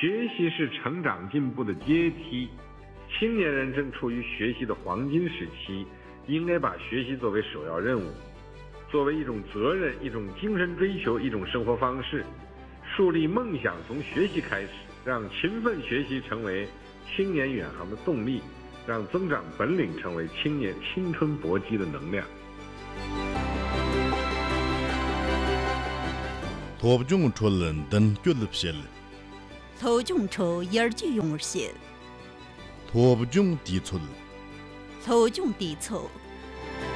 学习是成长进步的阶梯，青年人正处于学习的黄金时期，应该把学习作为首要任务，作为一种责任，一种精神追求，一种生活方式。树立梦想从学习开始，让勤奋学习成为青年远航的动力，让增长本领成为青年青春搏击的能量。 托中出伦敦俱乐部， 头中出研究用些， 托中地处， 头中地处。